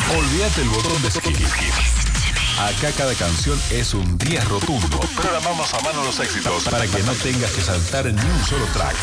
Olvídate el botón de skip. Acá cada canción es un 10 rotundo. Programamos a mano los éxitos para que no tengas que saltar ni un solo track.